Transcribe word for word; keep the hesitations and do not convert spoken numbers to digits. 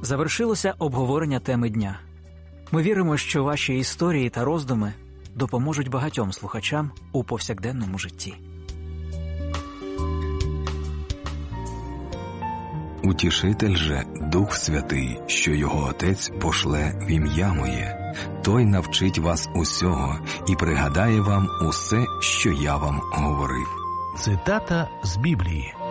Завершилося обговорення теми дня. Ми віримо, що ваші історії та роздуми допоможуть багатьом слухачам у повсякденному житті. Утішитель же – Дух Святий, що його Отець пошле в ім'я моє. Той навчить вас усього і пригадає вам усе, що я вам говорив. Цитата з Біблії.